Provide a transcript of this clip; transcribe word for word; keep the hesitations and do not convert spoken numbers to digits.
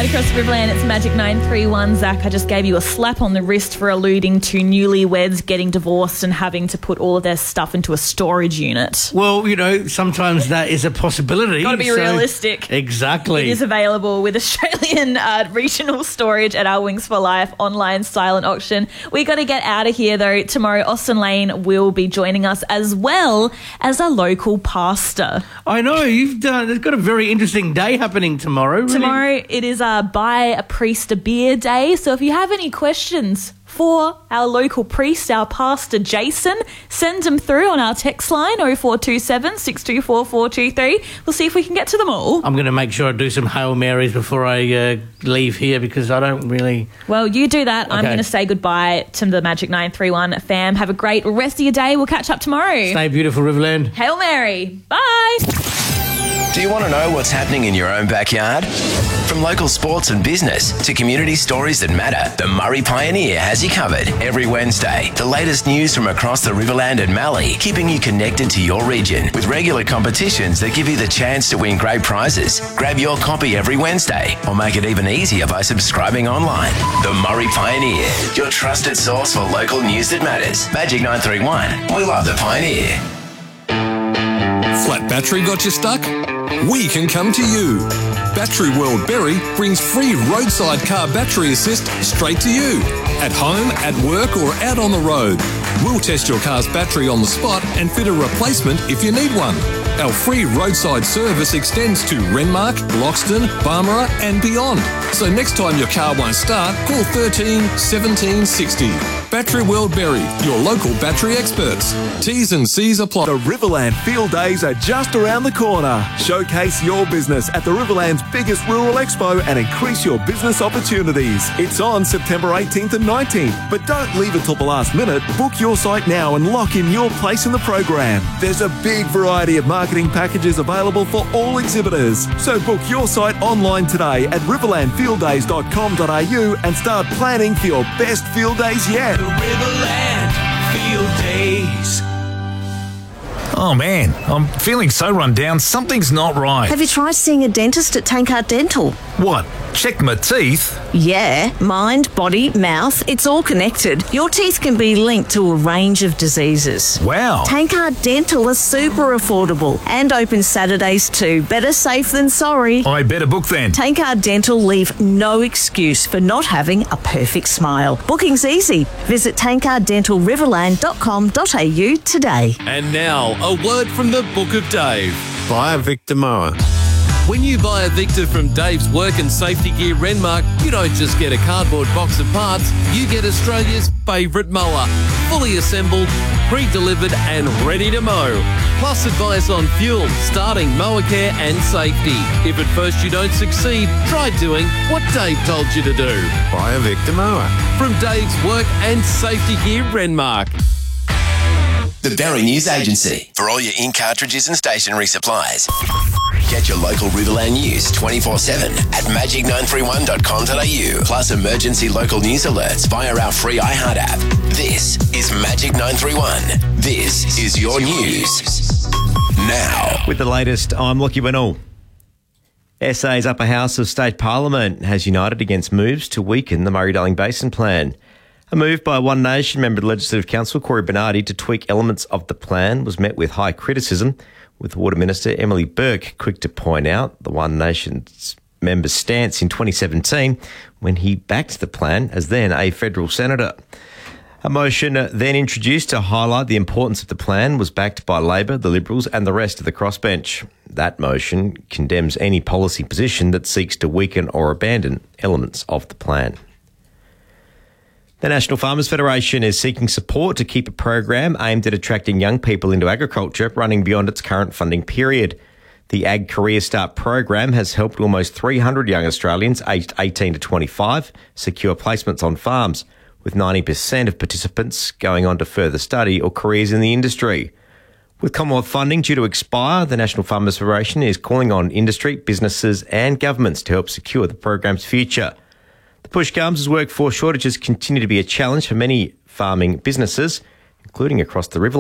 right across the Riverland, it's Magic nine three one. Zach, I just gave you a slap on the wrist for alluding to newlyweds getting divorced and having to put all of their stuff into a storage unit. Well, you know, sometimes that is a possibility. Got to be so realistic. Exactly. It is available with Australian uh, regional storage at our Wings for Life online silent auction. We got to get out of here, though. Tomorrow, Austin Lane will be joining us, as well as a local pastor. I know, you've done, there's got a very interesting day happening tomorrow. Really. Tomorrow, it is uh, Buy a Priest a Beer Day. So if you have any questions for our local priest, our pastor Jason, send them through on our text line oh four two seven, six two four, four two three. We'll see if we can get to them all. I'm going to make sure I do some Hail Marys before I uh, leave here, because I don't really... Well, you do that. Okay. I'm going to say goodbye to the Magic nine three one fam. Have a great rest of your day. We'll catch up tomorrow. Stay beautiful, Riverland. Hail Mary. Bye. Do you want to know what's happening in your own backyard? From local sports and business to community stories that matter, the Murray Pioneer has you covered every Wednesday. The latest news from across the Riverland and Mallee, keeping you connected to your region with regular competitions that give you the chance to win great prizes. Grab your copy every Wednesday or make it even easier by subscribing online. The Murray Pioneer, your trusted source for local news that matters. Magic nine three one. We love the Pioneer. Flat battery got you stuck? We can come to you. Battery World Berry brings free roadside car battery assist straight to you. At home, at work or out on the road. We'll test your car's battery on the spot and fit a replacement if you need one. Our free roadside service extends to Renmark, Loxton, Barmera and beyond. So next time your car won't start, call thirteen seventeen sixty. Battery World Berry, your local battery experts. T's and C's apply. The Riverland Field Days are just around the corner. Showcase your business at the Riverland's biggest rural expo and increase your business opportunities. It's on September eighteenth and nineteenth, but don't leave it till the last minute. Book your site now and lock in your place in the program. There's a big variety of marketing packages available for all exhibitors. So book your site online today at riverland field days dot com dot a u and start planning for your best field days yet. The Riverland Field Days. Oh man, I'm feeling so run down, something's not right. Have you tried seeing a dentist at Tankard Dental? What? Check my teeth? Yeah, mind, body, mouth, it's all connected. Your teeth can be linked to a range of diseases. Wow. Tankard Dental is super affordable and open Saturdays too. Better safe than sorry. I better book then. Tankard Dental leave no excuse for not having a perfect smile. Booking's easy. Visit tankard dental riverland dot com dot a u today. And now, a word from the Book of Dave. Buy a Victor mower. When you buy a Victor from Dave's Work and Safety Gear Renmark, you don't just get a cardboard box of parts, you get Australia's favourite mower. Fully assembled, pre-delivered and ready to mow. Plus advice on fuel, starting, mower care and safety. If at first you don't succeed, try doing what Dave told you to do. Buy a Victor mower. From Dave's Work and Safety Gear Renmark. The Berry News Agency, for all your ink cartridges and stationery supplies. Get your local Riverland news twenty-four seven at magic nine three one dot com dot a u, plus emergency local news alerts via our free iHeart app. This is Magic nine three one. This is your news. Now. With the latest, I'm Lockie Winnell. S A's upper house of state parliament has united against moves to weaken the Murray-Darling Basin Plan. A move by One Nation member of the Legislative Council, Corey Bernardi, to tweak elements of the plan was met with high criticism, with Water Minister Emily Burke quick to point out the One Nation's member's stance in twenty seventeen when he backed the plan as then a federal senator. A motion then introduced to highlight the importance of the plan was backed by Labor, the Liberals and the rest of the crossbench. That motion condemns any policy position that seeks to weaken or abandon elements of the plan. The National Farmers Federation is seeking support to keep a program aimed at attracting young people into agriculture running beyond its current funding period. The Ag Career Start program has helped almost three hundred young Australians aged eighteen to twenty-five secure placements on farms, with ninety percent of participants going on to further study or careers in the industry. With Commonwealth funding due to expire, the National Farmers Federation is calling on industry, businesses and governments to help secure the program's future. The push comes as workforce shortages continue to be a challenge for many farming businesses, including across the Riverland.